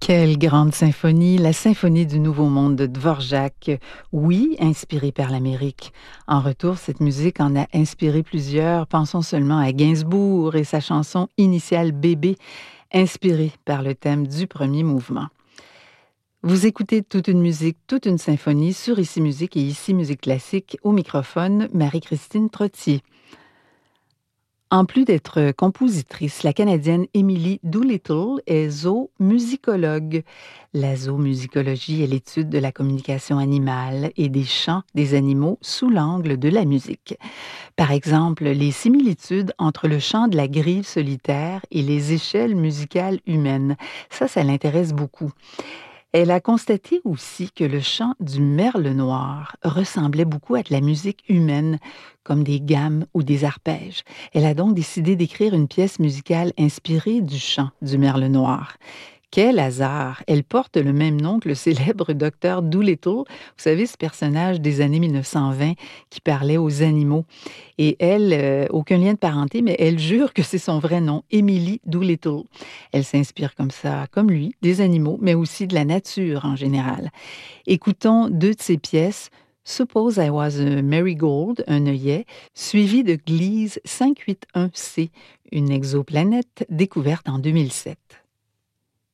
Quelle grande symphonie, la symphonie du Nouveau Monde de Dvorak. Oui, inspirée par l'Amérique. En retour, cette musique en a inspiré plusieurs. Pensons seulement à Gainsbourg et sa chanson initiale Bébé, inspirée par le thème du premier mouvement. Vous écoutez toute une musique, toute une symphonie sur Ici Musique et Ici Musique Classique. Au microphone, Marie-Christine Trottier. En plus d'être compositrice, la Canadienne Emily Doolittle est zoomusicologue. La zoomusicologie est l'étude de la communication animale et des chants des animaux sous l'angle de la musique. Par exemple, les similitudes entre le chant de la grive solitaire et les échelles musicales humaines. Ça l'intéresse beaucoup. Elle a constaté aussi que le chant du merle noir ressemblait beaucoup à de la musique humaine, comme des gammes ou des arpèges. Elle a donc décidé d'écrire une pièce musicale inspirée du chant du merle noir. Quel hasard! Elle porte le même nom que le célèbre docteur Dolittle, vous savez, ce personnage des années 1920 qui parlait aux animaux. Et elle, aucun lien de parenté, mais elle jure que c'est son vrai nom, Emily Doolittle. Elle s'inspire comme ça, comme lui, des animaux, mais aussi de la nature en général. Écoutons deux de ses pièces, Suppose I Was a Marigold, un œillet, suivi de Gliese 581c, une exoplanète découverte en 2007.